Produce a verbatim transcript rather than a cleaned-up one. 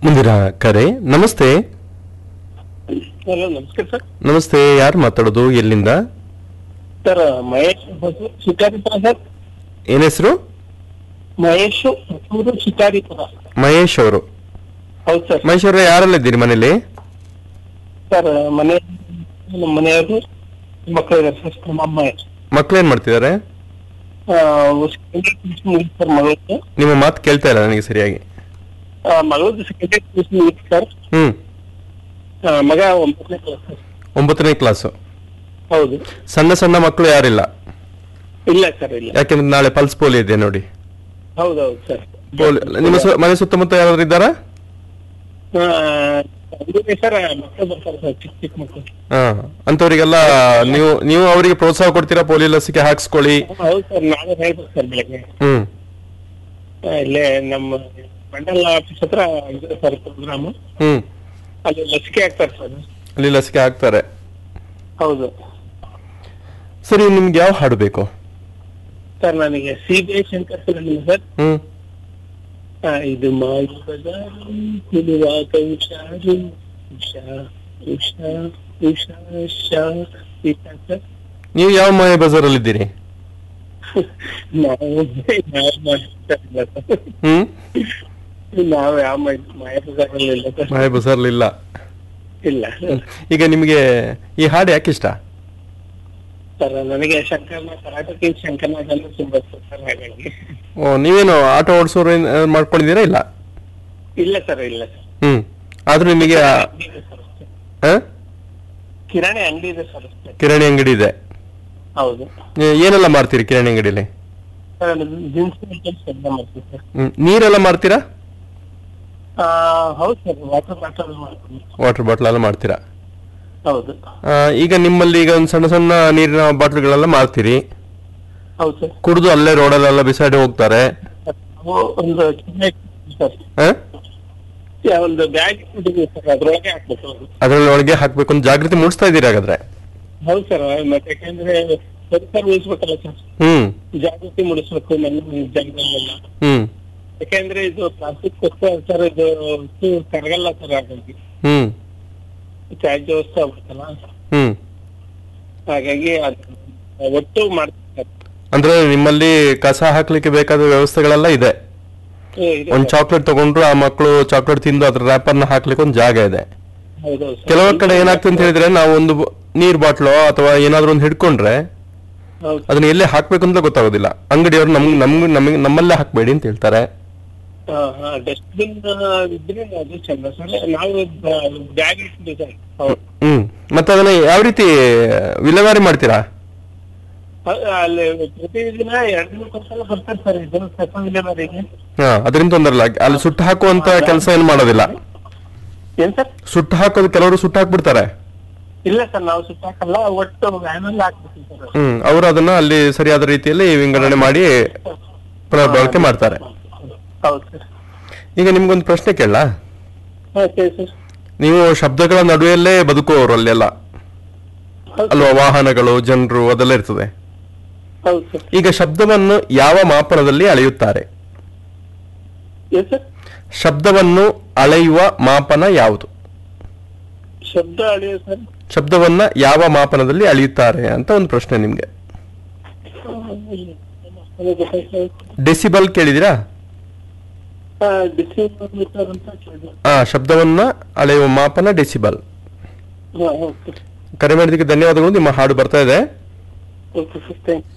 ಮುಂದಿನ ಕರೆ. ನಮಸ್ತೆ. ಹಲೋ, ನಮಸ್ಕಾರ ಸರ್. ನಮಸ್ತೆ, ಯಾರು ಮಾತಾಡೋದು, ಎಲ್ಲಿಂದ? Sir Mahesh Hosur Shikaripura sir. ಏನ್ ಹೆಸರು? ಮಹೇಶ್ ಹೊಸೂರು ಶಿಕಾರಿಪುರ. ಮಹೇಶ್ ಅವರು? ಹೌದು ಸರ್. ಮಹೇಶ್ ಅವರೇ, ಯಾರೆಲ್ಲ ಇದ್ದೀರಿ ಮನೇಲಿ? ಸರ್ ಮನೆ ನಮ್ಮ ಮನೆಯವರು ಮಕ್ಕಳು ಇದ್ದಾರೆ ಸರ್. ನಮ್ಮ ಅಮ್ಮ ಮಕ್ಳು ಏನ್ ಮಾಡ್ತಿದ್ದಾರೆ? ಸರ್ ಮಗಳಿಗೆ ನಿಮ್ಮ ಮಾತು ಕೇಳ್ತಾ ಇಲ್ಲ ನನಗೆ ಸರಿಯಾಗಿ. ಮಗಳದ್ದು ಸೆಕೆಂಡರಿ ಟ್ಯೂಷನ್ ಸರ್. ಹ್ಮ್. ಮಗ ಒಂಬತ್ತನೇ ಕ್ಲಾಸ್ ಸರ್. ಒಂಬತ್ತನೇ ಕ್ಲಾಸು? ಹೌದು. ಸಣ್ಣ ಸಣ್ಣ ಮಕ್ಕಳು ಯಾರಿಲ್ಲ? ಇಲ್ಲ ಸರ್, ಇಲ್ಲ. ಯಾಕೆಂದ್ರೆ ನಾಳೆ ಪಲ್ಸ್ ಪೋಲಿಯೋ ಇದೆ ನೋಡಿ. ಹೌದೌದು ಸರ್. ಪೋಲಿಯೋ ನಿಮ್ಮ ಸು- ಮನೆ ಸುತ್ತಮುತ್ತ ಯಾರಾದ್ರೂ ಇದ್ದಾರಾ? ಸರ್ ಮಕ್ಕಳು ಬರ್ತಾರೆ ಸರ್, ಚಿಕ್ಕ ಚಿಕ್ಕ ಮಕ್ಕಳು. ಹಾ, ಅಂತವರಿಗೆಲ್ಲ ನೀವು ನೀವು ಅವರಿಗೆ ಪ್ರೋತ್ಸಾಹ ಕೊಡ್ತೀರಾ? ಪೋಲಿಯೋ ಲಸಿಕೆ ಹಾಕ್ಸ್ಕೊಳ್ಳಿ. ಹೌದು ಸರ್, ನಾಳೆ ಹೇಳ್ಬೇಕು ಸರ್ ಬೆಳಗ್ಗೆ. ಹ್ಮ್. ಇಲ್ಲೇ ನಮ್ಮ ಮಂಡಲ ಆಫೀಸ್ ಹತ್ರ ಇದೆ ಸರ್ ಪ್ರೋಗ್ರಾಮ್. ಹ್ಮ್. ಅಲ್ಲಿ ಲಸಿಕೆ ಹಾಕ್ತಾರೆ ಸರ್. ಅಲ್ಲಿ ಲಸಿಕೆ ಹಾಕ್ತಾರೆ? ಹೌದು ಸರಿ, ನಿಮ್ಗೆ ಯಾವ ಹಾಡು ಬೇಕು? ಸರ್ ನನಗೆ C B I Shankar film sir. ಹ್ಮ್. ಆ, ಇದು ಮಾಯಿ ಬಜಾರು ಹುಡುಗಾಟ ಹುಷಾರು ಉಷಾ ಉಷಾ ಉಷಾ ಉಷಾ ಈ ಸಾಂಗ್ ಸರ್. ನೀವು ಯಾವ ಮಾಯ ಬಜಾರ್ ಅಲ್ಲಿ ಇದ್ದೀರಿ? ನಾವು ನಾವು ಮಾಡ್ತಾ ಇಲ್ಲ ಸರ್. ಹ್ಮ್. ನಾವು ಯಾವ ಮಾಯ ಬಜಾರಲ್ಲಿ ಇಲ್ಲ ಸರ್. ಮಾಯ ಬಜಾರ್ ಇಲ್ಲ. ಇಲ್ಲ ಈಗ ನಿಮ್ಗೆ ಈ ಹಾಡು ಯಾಕೆ ಇಷ್ಟ? ಸರ್ ನನಗೆ ಶಂಕರ್ನ ಕರಾಟೆ ಕಿಂಗ್ ಶಂಕರ್ನಾಗ್ ಅಂದ್ರೆ ತುಂಬಾ ಇಷ್ಟ ಸರ್. ಹಾಗಾಗಿ ಓ, ನೀವೇನು ಆಟೋ ಓಡಿಸೋರು ಮಾಡ್ಕೊಂಡಿದ್ದೀರಾ? ಇಲ್ಲ. ಇಲ್ಲ ಸರ್, ಇಲ್ಲ ಸರ್. ಹ್ಮ್. ಆದ್ರೂ ನಿಮಗೆ ಆ- ಅಂಗಡಿ ಇದೆ ಸರ್ ಅಷ್ಟೇ. ಆ? ಕಿರಾಣಿ ಅಂಗಡಿ ಇದೆ ಸರ್ ಅಷ್ಟೇ. ಕಿರಾಣಿ ಅಂಗಡಿ ಇದೆ? ಹೌದು ಏ- ಏನೆಲ್ಲ ಮಾರ್ತೀರಿ ಕಿರಾಣಿ ಅಂಗಡಿಲಿ? ಸರ್, ದಿನಸಿ ಐಟಮ್ಸ್ ಎಲ್ಲ ಮಾಡ್ತೀವಿ ಸರ್. ಹ್ಮ್. ನೀರೆಲ್ಲ ಮಾರ್ತೀರಾ? ಆ, ಹೌದು ಸರ್, ವಾಟರ್ ಬಾಟಲ್ ಮಾಡ್ತೀವಿ. ವಾಟರ್ ಬಾಟ್ಲ್ ಎಲ್ಲ ಮಾಡ್ತೀರಾ? ಹೌದು ಆ, ಈಗ ನಿಮ್ಮಲ್ಲಿ ಈಗ ಒಂದು ಸಣ್ಣ ಸಣ್ಣ ನೀರಿನ ಬಾಟ್ಲ್ಗಳೆಲ್ಲ ಮಾರ್ತೀರಿ, ಹೌದು ಸರ್. ಕುಡಿದು ಅಲ್ಲೇ ರೋಡಲ್ಲೆಲ್ಲ ಬಿಸಾಡಿ ಹೋಗ್ತಾರೆ. ನಾವು ಒಂದು ಚಿನ್ನ ಇಟ್ಟಿದ್ದೀವಿ ಸರ್. ಆ? ಯಾ- ಒಂದು ಬ್ಯಾಗ್ ಇಟ್ಟಿದ್ದೀವಿ ಸರ್, ಅದ್ರೊಳಗೆ ಹಾಕ್ಬೇಕು. ಹೌದು ಅದ್ರಲ್ಲಿ ಒಳಗೆ ಹಾಕ್ಬೇಕು ಅಂತ ಜಾಗೃತಿ ಮೂಡಿಸ್ತಾ ಇದ್ದೀರಿ ಹಾಗಾದ್ರೆ? ಹೌದು ಸರ್. ಮತ್ತೆ ಯಾಕಂದ್ರೆ ಪರಿಸರ ಉಳಿಸ್ಬೇಕಲ್ಲ ಸರ್, ಹ್ಮ್. ಜಾಗೃತಿ ಮೂಡಿಸ್ಬೇಕು ನಮ್ಮ ಜನರಲ್ಲೆಲ್ಲ. ಹ್ಮ್. ಯಾಕಂದ್ರೆ ಇದು ಪ್ಲಾಸ್ಟಿಕ್ ವಸ್ತು ಸರ್, ಇದು ವಸ್ತು ಕರಗಲ್ಲ ಸರ್. ಹಾಗಾಗಿ ಹ್ಮ್. ತ್ಯಾಜ್ಯ ವಸ್ತು ಆಗ್ಬೇಕಲ್ಲ, ಹ್ಮ್. ಹಾಗಾಗಿ ಅದು ಒಟ್ಟು ಮಾಡ್ತೀವಿ ಸರ್. ಅಂದ್ರೆ ನಿಮ್ಮಲ್ಲಿ ಕಸ ಹಾಕ್ಲಿಕ್ಕೆ ಬೇಕಾದ ವ್ಯವಸ್ಥೆಗಳೆಲ್ಲ ಇದೆ? ಏ, ಇದೆ ಒಂದ್ ಸರ್. ಚಾಕ್ಲೇಟ್ ತಗೊಂಡ್ರು ಆ ಮಕ್ಕಳು ಚಾಕ್ಲೇಟ್ ತಿಂದು ಅದ್ರ ರ್ಯಾಪರ್ ನ ಹಾಕ್ಲಿಕ್ಕೆ ಒಂದು ಜಾಗ ಇದೆ. ಹೌದೌದು ಸರ್. ಕೆಲವೊಂದ್ ಕಡೆ ಏನಾಗ್ತದೆ ಅಂತ ಹೇಳಿದ್ರೆ, ನಾವು ಒಂದು ಬ- ನೀರ್ ಬಾಟ್ಲೋ ಅಥವಾ ಏನಾದ್ರು ಒಂದು ಹಿಡ್ಕೊಂಡ್ರೆ ಹೌದು ಅದನ್ನ ಎಲ್ಲೇ ಹಾಕ್ಬೇಕು ಅಂತ ಗೊತ್ತಾಗೋದಿಲ್ಲ. ಅಂಗಡಿಯವರು ನಮ್ ನಮ್ಗೆ ನಮಗೆ ನಮ್ಮಲ್ಲೇ ಹಾಕ್ಬೇಡಿ ಅಂತ ಹೇಳ್ತಾರೆ. ಡಸ್ಟ್ಬಿನ್ ಇದ್ರೆ ಅದು ಚಂದ ಸರ್. ನಾವು ಬ್ಯಾಗ್ ಇಟ್ಟಿದ್ದೀವಿ ಸರ್. ಹೌದು. ಹ್ಮ್. ಮತ್ತೆ ಅದನ್ನ ಯಾವ ರೀತಿ ವಿಲೇವಾರಿ ಮಾಡ್ತೀರಾ? ಅ- ಅಲ್ಲಿ ಪ್ರತಿದಿನ ಎರಡು ದಿನಕ್ಕೊಂದ್ಸಲ ಬರ್ತಾರೆ ಸರ್ ಇದು ಕಸ ವಿಲೇವಾರಿಗೆ. ಹಾ, ಅದರಿಂದ ತೊಂದರಲ್ಲ. ಅಲ್ಲಿ ಸುಟ್ಟು ಹಾಕುವಂತ ಕೆಲಸ ಏನು ಮಾಡೋದಿಲ್ಲ? ಏನ್ ಸರ್? ಸುಟ್ಟು ಹಾಕೋದು ಕೆಲವರು ಸುಟ್ಟು ಹಾಕ್ಬಿಡ್ತಾರೆ. ಇಲ್ಲ ಸರ್, ನಾವು ಸುತ್ತಾಕಲ್ಲ, ಒಟ್ಟು ವ್ಯಾನಲ್ಲಿ ಹಾಕ್ಬಿಡ್ತೀವಿ ಸರ್. ಹ್ಮ್. ಅವರು ಅದನ್ನ ಅಲ್ಲಿ ಸರಿಯಾದ ರೀತಿಯಲ್ಲಿ ವಿಂಗಡಣೆ ಮಾಡಿ ಪುನರ್ ಬಳಕೆ ಮಾಡ್ತಾರೆ. ಹೌದು ಸರ್. ಈಗ ನಿಮ್ಗೊಂದು ಪ್ರಶ್ನೆ ಕೇಳಲಾ? ಹಾ, ಸರಿ ಸರ್. ನೀವು ಶಬ್ದಗಳ ನಡುವೆಯಲ್ಲೇ ಬದುಕುವವರು ಅಲ್ಲೆಲ್ಲ ಹೌದು ಅಲ್ವಾ? ವಾಹನಗಳು, ಜನರು, ಅದೆಲ್ಲ ಇರ್ತದೆ. ಹೌದು ಸರ್. ಈಗ ಶಬ್ದವನ್ನು ಯಾವ ಮಾಪನದಲ್ಲಿ ಅಳೆಯುತ್ತಾರೆ? ಏನ್ ಸರ್? ಶಬ್ದವನ್ನು ಅಳೆಯುವ ಮಾಪನ ಯಾವುದು? ಶಬ್ದ ಅಳಿಯ ಸರ್. ಶಬ್ದವನ್ನ ಯಾವ ಮಾಪನದಲ್ಲಿ ಅಳೆಯುತ್ತಾರೆ ಅಂತ ಒಂದು ಪ್ರಶ್ನೆ ನಿಮ್ಗೆ. ಡೆಸಿಬಲ್ ಕೇಳಿದಿರಾ? ಡಿಸಿಮೀಟರ್ ಅಂತ ಕೇಳಿದೆ. ಆ ಶಬ್ದವನ್ನ ಅಳೆಯುವ ಮಾಪನ ಡೆಸಿಬಲ್. ಹಾ, ಓಕೆ ಕರೆ ಮಾಡಿದ್ದಕ್ಕೆ ಧನ್ಯವಾದಗಳು. ನಿಮ್ಮ ಹಾಡು ಬರ್ತಾ ಇದೆ. Okay sir, thank you.